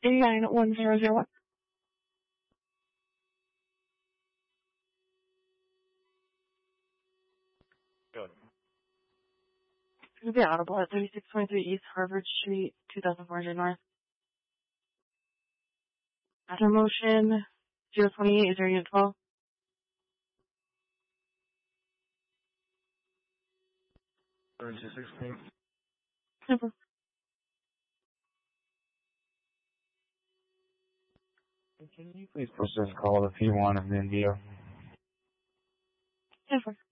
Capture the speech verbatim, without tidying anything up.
eighty-nine one zero zero one. Good. This is the Audible at thirty-six twenty-three East Harvard Street, two thousand four hundred North. After motion zero twenty-eight, is there unit twelve? thirty-two sixteen. Simple. Can you please push this call to P one of India? Simple.